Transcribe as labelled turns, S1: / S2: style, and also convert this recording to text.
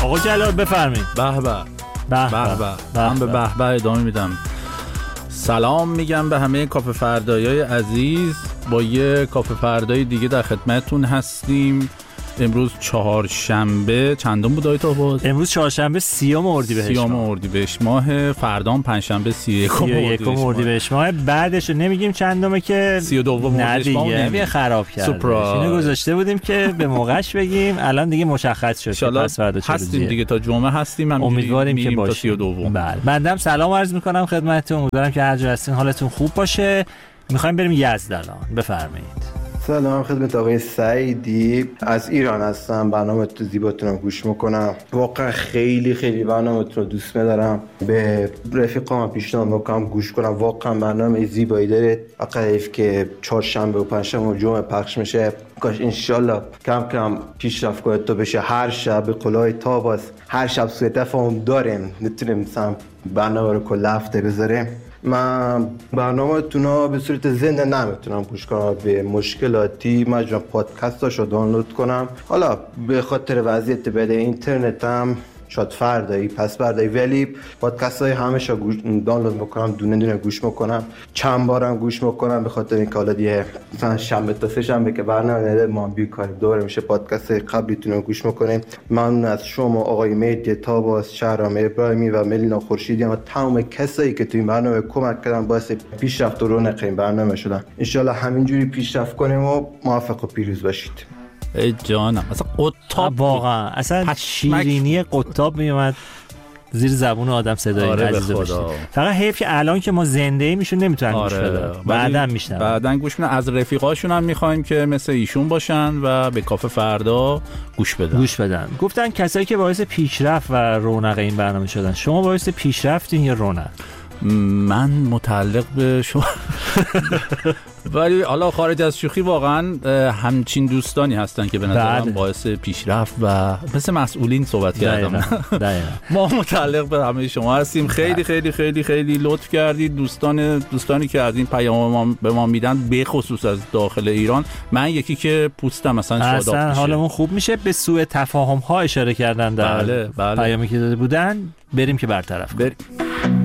S1: آقا جلال بفرمایید.
S2: به به من به به به ادامه میدم. سلام میگم به همه کافه فردایای عزیز. با یه کافه فردای دیگه در خدمتتون هستیم. امروز چهارشنبه چندم بود آیت آباد؟
S1: امروز چهارشنبه 30
S2: اردیبهشت ماه، فردا پنجشنبه 31
S1: اردیبهشت ماه. بعدش رو نمیگیم چندمه که
S2: 32 اردیبهشت ماه
S1: نمیگه خراب کرد. اینو گذاشته بودیم که به موقعش بگیم، الان دیگه مشخص شد.
S2: پس فردا هستیم دیگه، تا جمعه هستیم.
S1: امیدواریم که باشه. بله. بنده سلام عرض میکنم خدمتتون. امیدوارم که هر جا هستین حالتون خوب باشه. میخوایم بریم یزد الان. بفرمایید.
S3: سلام خدمت آقای سعیدی، از ایران هستم. برنامه تو زیباتونم گوش میکنم. واقعا خیلی برنامه تو دوست دارم. به رفیقام پیشنهاد میکنم گوش کنم. واقعا برنامه زیبایی داره. حیف که چهارشنبه و پنجشنبه و جمعه پخش میشه. کاش انشالله کم کم پیشرفت کنه تا بشه هر شب به قولای تاباس، هر شب سوء تفاهم داریم، نتونیم مثلا برنامه رو کل هفته بذاریم. من برنامه‌تون به صورت زنده نمیتونم گوش کنم، به مشکلاتی مجبورم پادکستاشو دانلود کنم. حالا به خاطر وضعیت بده اینترنتم شاید فردایی پس فردایی، ولی پادکست های همشو دانلود میکنم، دونه دونه گوش میکنم، چند بارم گوش میکنم، به خاطر اینکه حالا دیگه مثلا شنبه تا سه شنبه که برنامه ما بیکاری دوباره میشه پادکست قبلیتون رو گوش میکنیم. ممنون از شما آقای مهدی تاباس، شهرام ابراهیمی و ملینا خورشیدی و تمام کسایی که تو این برنامه کمک کردن، باعث پیشرفت و رونق این برنامه شدن. ان شاءالله همینجوری پیشرفت کنیم و موفق و پیروز باشید.
S2: ای جانم، اصلا قطاب
S1: واقعا اصلا شیرینی قطاب میومد زیر زبون آدم صدای عزیز باشه. فقط حیف که الان که ما زنده ایم ایشون نمیتونن گوش بدن. بعداً
S2: گوش میدن. از رفیقاشون هم میخوایم که مثل ایشون باشن و به کافه فردا گوش بدن.
S1: گفتن کسایی که باعث پیشرفت و رونق این برنامه شدن. شما باعث پیشرفتین یا رونق؟
S2: من متعلق به شما ولی حالا خارج از شوخی واقعا همچین دوستانی هستن که به نظرم باعث پیشرفت و مثل مسئولین صحبت کردم. ما متعلق به همه شما هستیم. خیلی خیلی خیلی خیلی لطف کردید دوستانی که از این پیام به ما میدن، به خصوص از داخل ایران. من یکی که پوستم مثلا شاداب میشه،
S1: حالمون خوب میشه. به سوء تفاهم ها اشاره کردن در پیامی که داده بودن، بریم که برطرف کنیم.